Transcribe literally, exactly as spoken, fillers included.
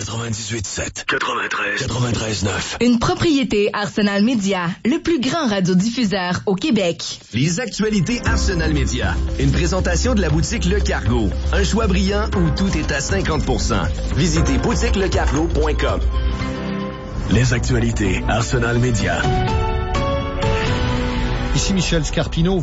quatre-vingt-dix-huit sept, quatre-vingt-treize, quatre-vingt-treize neuf. Une propriété Arsenal Média, le plus grand radiodiffuseur au Québec. Les actualités Arsenal Média. Une présentation de la boutique Le Cargo. Un choix brillant où tout est à cinquante pour cent. Visitez boutique le cargo point com. Les actualités Arsenal Média. Ici Michel Scarpino.